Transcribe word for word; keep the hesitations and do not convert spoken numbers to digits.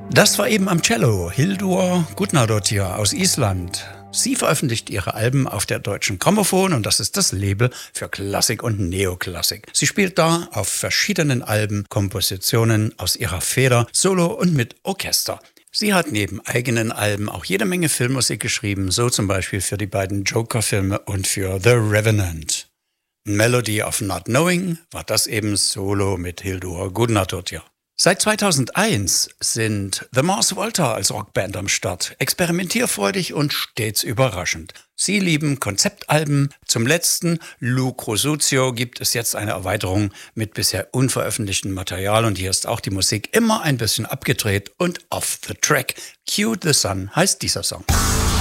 Das war eben am Cello Hildur Gudnadottir aus Island. Sie veröffentlicht ihre Alben auf der Deutschen Grammophon und das ist das Label für Klassik und Neoklassik. Sie spielt da auf verschiedenen Alben Kompositionen aus ihrer Feder, Solo und mit Orchester. Sie hat neben eigenen Alben auch jede Menge Filmmusik geschrieben, so zum Beispiel für die beiden Joker-Filme und für The Revenant. Melody of Not Knowing war das eben Solo mit Hildur Gudnadottir. Seit zweitausendeins sind The Mars Volta als Rockband am Start, experimentierfreudig und stets überraschend. Sie lieben Konzeptalben. Zum letzten, Lucrosuzio, gibt es jetzt eine Erweiterung mit bisher unveröffentlichtem Material und hier ist auch die Musik immer ein bisschen abgedreht und off the track. Cue the Sun heißt dieser Song.